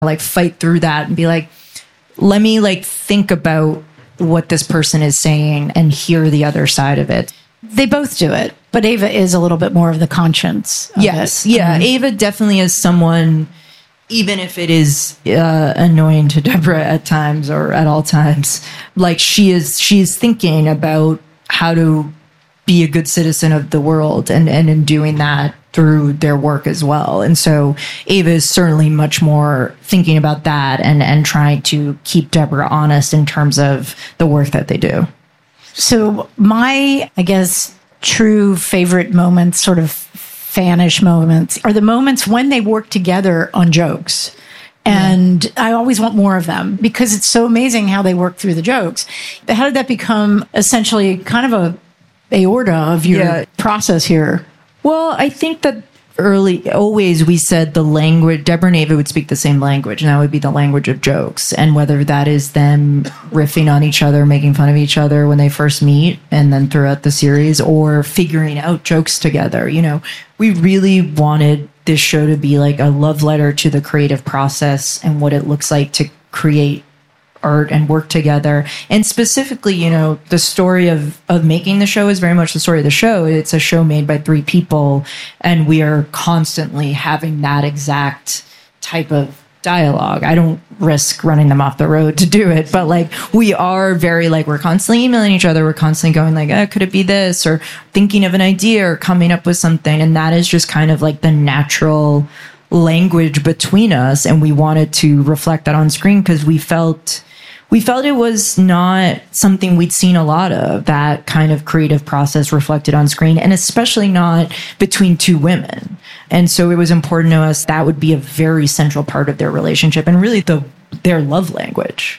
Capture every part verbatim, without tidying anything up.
like fight through that and be like, let me like think about what this person is saying and hear the other side of it. They both do it, but Ava is a little bit more of the conscience. Yes. It. Yeah. Um, Ava definitely is someone, even if it is uh, annoying to Deborah at times or at all times, like she is, she's thinking about how to be a good citizen of the world and, and in doing that through their work as well. And so Ava is certainly much more thinking about that and, and trying to keep Deborah honest in terms of the work that they do. So my, I guess, true favorite moments, sort of fanish moments, are the moments when they work together on jokes. And yeah. I always want more of them because it's so amazing how they work through the jokes. How did that become essentially kind of a aorta of your yeah. process here? Well, I think that early, always we said the language, Deborah and Ava would speak the same language, and that would be the language of jokes. And whether that is them riffing on each other, making fun of each other when they first meet, and then throughout the series, or figuring out jokes together. You know, we really wanted this show to be like a love letter to the creative process and what it looks like to create art and work together. And specifically, you know, the story of of making the show is very much the story of the show. It's a show made by three people, and we are constantly having that exact type of dialogue. I don't risk running them off the road to do it, but like we are very like, we're constantly emailing each other. We're constantly going like, oh, could it be this? Or thinking of an idea or coming up with something. And that is just kind of like the natural language between us. And we wanted to reflect that on screen because we felt We felt it was not something we'd seen a lot of, that kind of creative process reflected on screen, and especially not between two women. And so it was important to us that would be a very central part of their relationship and really the their love language.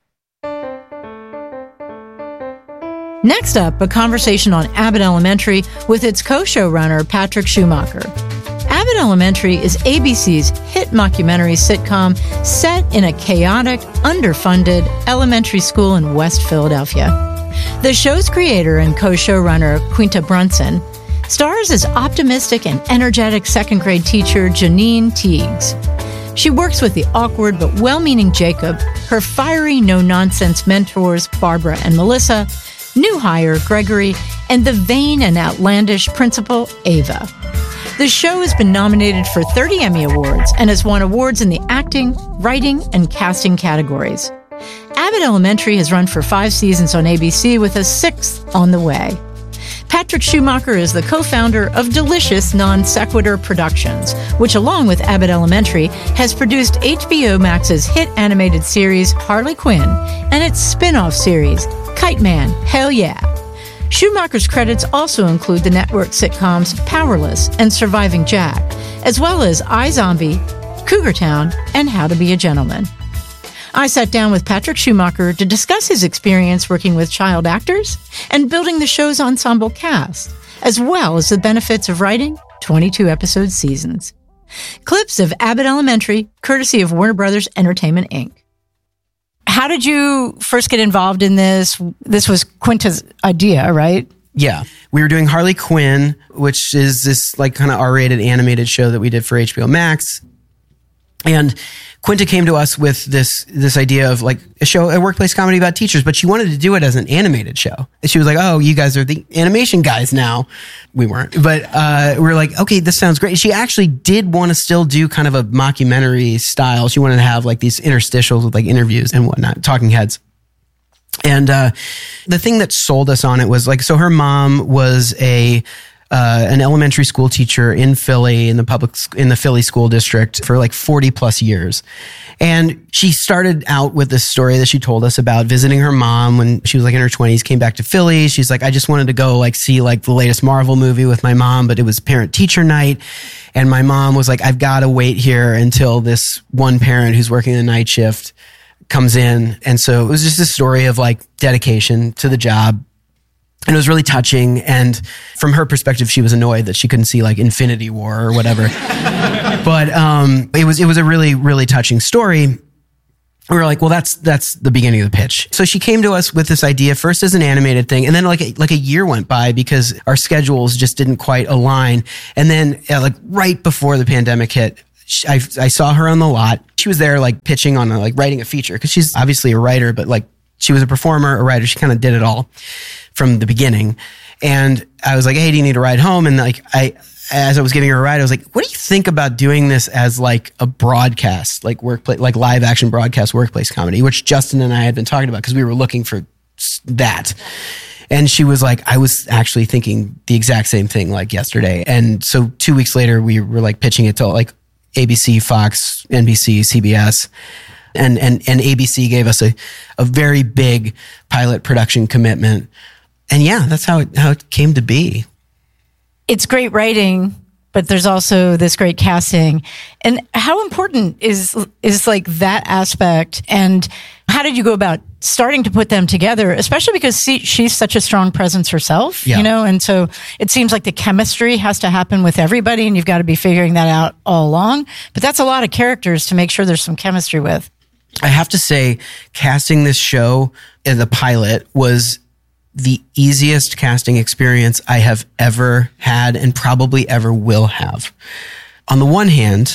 Next up, a conversation on Abbott Elementary with its co-showrunner, Patrick Schumacher. Abbott Elementary is A B C's hit mockumentary sitcom set in a chaotic, underfunded elementary school in West Philadelphia. The show's creator and co-showrunner, Quinta Brunson, stars as optimistic and energetic second-grade teacher Janine Teagues. She works with the awkward but well-meaning Jacob, her fiery, no-nonsense mentors, Barbara and Melissa, new hire, Gregory, and the vain and outlandish principal, Ava. The show has been nominated for thirty Emmy Awards and has won awards in the acting, writing, and casting categories. Abbott Elementary has run for five seasons on A B C with a sixth on the way. Patrick Schumacher is the co-founder of Delicious Non Sequitur Productions, which along with Abbott Elementary has produced H B O Max's hit animated series Harley Quinn and its spin-off series Kite Man, Hell Yeah. Schumacher's credits also include the network sitcoms Powerless and Surviving Jack, as well as iZombie, Cougar Town, and How to Be a Gentleman. I sat down with Patrick Schumacher to discuss his experience working with child actors and building the show's ensemble cast, as well as the benefits of writing twenty-two episode seasons. Clips of Abbott Elementary, courtesy of Warner Brothers Entertainment, Incorporated. How did you first get involved in this? This was Quinta's idea, right? Yeah. We were doing Harley Quinn, which is this like kind of R-rated animated show that we did for H B O Max. And Quinta came to us with this this idea of like a show, a workplace comedy about teachers, but she wanted to do it as an animated show. She was like, oh, you guys are the animation guys now. We weren't. But uh, we were like, okay, this sounds great. She actually did want to still do kind of a mockumentary style. She wanted to have like these interstitials with like interviews and whatnot, talking heads. And uh, the thing that sold us on it was like, so her mom was a Uh, an elementary school teacher in Philly, in the public, in the Philly school district for like forty plus years. And she started out with this story that she told us about visiting her mom when she was like in her twenties, came back to Philly. She's like, I just wanted to go like see like the latest Marvel movie with my mom, but it was parent teacher night. And my mom was like, I've got to wait here until this one parent who's working the night shift comes in. And so it was just a story of like dedication to the job. And it was really touching. And from her perspective, she was annoyed that she couldn't see like Infinity War or whatever. But um, it was it was a really, really touching story. We were like, well, that's that's the beginning of the pitch. So she came to us with this idea first as an animated thing, and then like a, like a year went by because our schedules just didn't quite align. And then uh, like right before the pandemic hit, she, I, I saw her on the lot. She was there like pitching on a, like writing a feature because she's obviously a writer, but like she was a performer, a writer. She kind of did it all from the beginning. And I was like, hey, do you need a ride home? And like, I, as I was giving her a ride, I was like, what do you think about doing this as like a broadcast, like workplace, like live action broadcast workplace comedy, which Justin and I had been talking about because we were looking for that. And she was like, I was actually thinking the exact same thing like yesterday. And so two weeks later, we were like pitching it to like A B C, Fox, N B C, C B S. And, and, and A B C gave us a, a very big pilot production commitment. And yeah, that's how it, how it came to be. It's great writing, but there's also this great casting. And how important is is like that aspect? And how did you go about starting to put them together? Especially because she, she's such a strong presence herself, yeah. you know. And so it seems like the chemistry has to happen with everybody, and you've got to be figuring that out all along. But that's a lot of characters to make sure there's some chemistry with. I have to say, casting this show in the pilot was the easiest casting experience I have ever had and probably ever will have. On the one hand,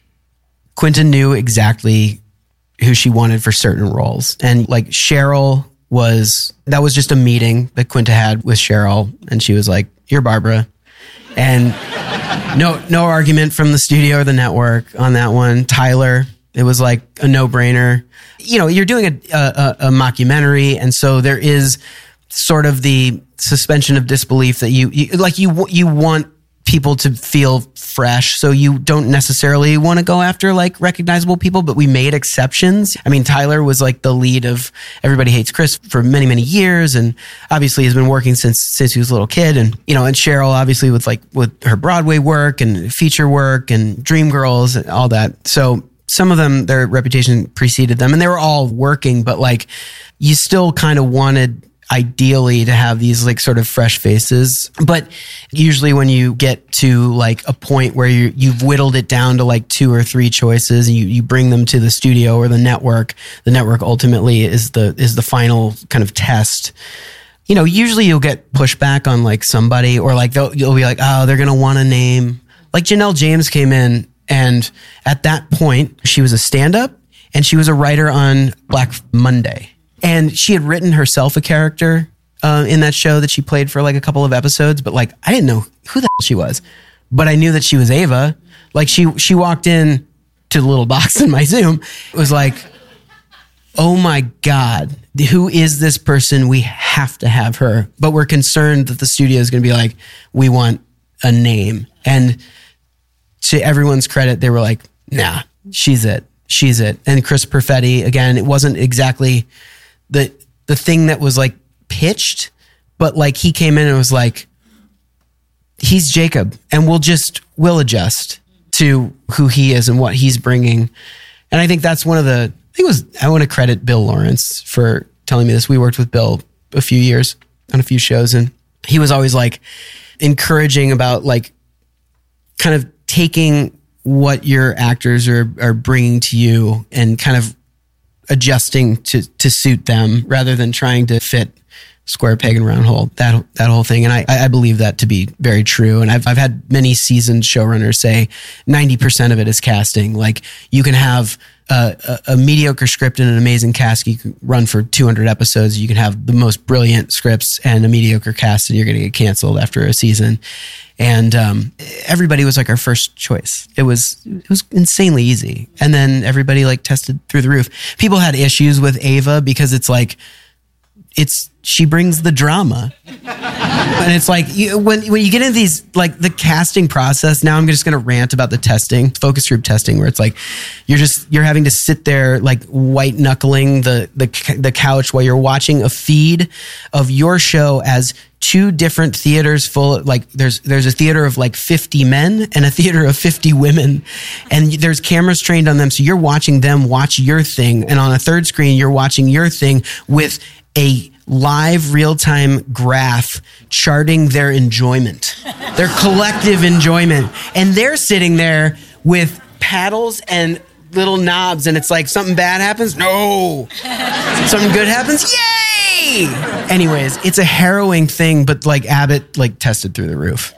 Quinta knew exactly who she wanted for certain roles. And like Cheryl was, that was just a meeting that Quinta had with Cheryl. And she was like, you're Barbara. And no, no argument from the studio or the network on that one. Tyler, it was like a no-brainer. You know, you're doing a, a, a mockumentary. And so there is sort of the suspension of disbelief that you, you like you you want people to feel fresh, so you don't necessarily want to go after like recognizable people, but we made exceptions. I mean, Tyler was like the lead of Everybody Hates Chris for many, many years, and obviously has been working since since he was a little kid. And you know, and Cheryl obviously with like with her Broadway work and feature work and Dreamgirls and all that. So some of them, their reputation preceded them, and they were all working, but like you still kind of wanted ideally to have these like sort of fresh faces. But usually when you get to like a point where you, you've whittled it down to like two or three choices and you, you bring them to the studio or the network, the network ultimately is the, is the final kind of test. You know, usually you'll get pushback on like somebody, or like they'll, you'll be like, oh, they're going to want a name. Like Janelle James came in, and at that point she was a stand-up and she was a writer on Black Monday. And she had written herself a character uh, in that show that she played for like a couple of episodes, but like I didn't know who the hell she was, but I knew that she was Ava. Like she she walked in to the little box in my Zoom. It was like, oh my God, who is this person? We have to have her, but we're concerned that the studio is going to be like, we want a name. And to everyone's credit, they were like, nah, she's it, she's it. And Chris Perfetti, again, it wasn't exactly the the thing that was like pitched, but like he came in and was like, he's Jacob, and we'll just we'll adjust to who he is and what he's bringing. And I think that's one of the I think it was I want to credit Bill Lawrence for telling me this. We worked with Bill a few years on a few shows, and he was always like encouraging about like kind of taking what your actors are are bringing to you and kind of adjusting to to suit them rather than trying to fit square peg and round hole, that that whole thing. And I I believe that to be very true. And I've I've had many seasoned showrunners say ninety percent of it is casting. Like you can have a, a, a mediocre script and an amazing cast. You can run for two hundred episodes. You can have the most brilliant scripts and a mediocre cast, and you're going to get canceled after a season. And um, everybody was like our first choice. It was it was insanely easy. And then everybody like tested through the roof. People had issues with Ava because it's like, it's she brings the drama. And it's like you, when when you get into these like the casting process. Now I'm just going to rant about the testing, focus group testing, where it's like you're just you're having to sit there like white knuckling the the the couch while you're watching a feed of your show as two different theaters full of, like there's there's a theater of like fifty men and a theater of fifty women, and there's cameras trained on them, so you're watching them watch your thing, and on a third screen you're watching your thing with a live real-time graph charting their enjoyment, their collective enjoyment. And they're sitting there with paddles and little knobs, and it's like something bad happens. No. Something good happens. Yay. Anyways, it's a harrowing thing, but like Abbott like tested through the roof.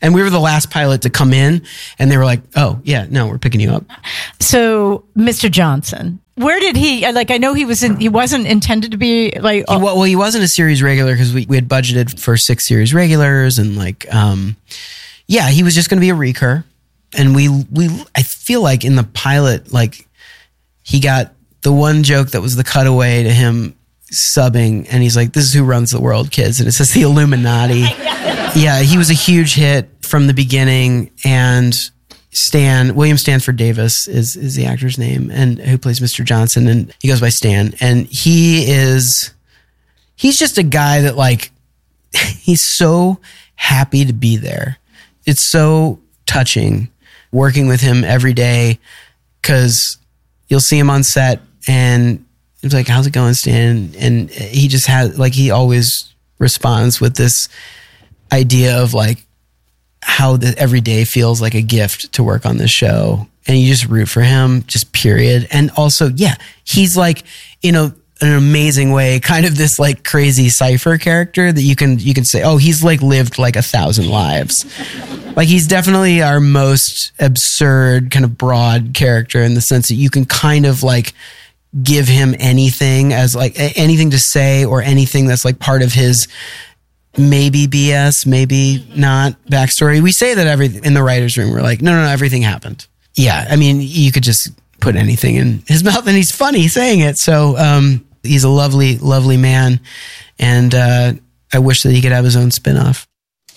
And we were the last pilot to come in, and they were like, oh, yeah, no, we're picking you up. So, Mister Johnson, where did he, like, I know he was in, he wasn't intended to be like, He, well, he wasn't a series regular because we, we had budgeted for six series regulars, and like, um, yeah, he was just going to be a recur. And we, we, I feel like in the pilot, like, he got the one joke that was the cutaway to him subbing, and he's like, this is who runs the world, kids. And it says the Illuminati. Yeah, he was a huge hit from the beginning. And Stan, William Stanford Davis is, is the actor's name, and who plays Mister Johnson, and he goes by Stan. And he is, he's just a guy that, like, he's so happy to be there. It's so touching working with him every day, because you'll see him on set and it's like, how's it going, Stan? And he just has, like, he always responds with this idea of like how the every day feels like a gift to work on this show. And you just root for him, just period. And also, yeah, he's like, you know, in an amazing way, kind of this like crazy Cypher character that you can, you can say, oh, he's like lived like a thousand lives. Like, he's definitely our most absurd kind of broad character, in the sense that you can kind of like give him anything as like anything to say, or anything that's like part of his maybe B S, maybe not backstory. We say that everything in the writer's room. We're like, no, no, no, everything happened. Yeah. I mean, you could just put anything in his mouth and he's funny saying it. So, um, he's a lovely, lovely man. And, uh, I wish that he could have his own spinoff.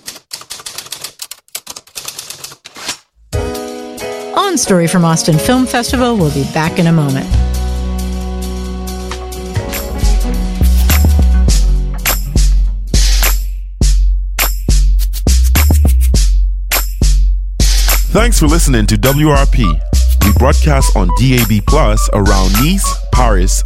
On Story from Austin Film Festival, we'll be back in a moment. Thanks for listening to W R P. We broadcast on D A B Plus around Nice, Paris,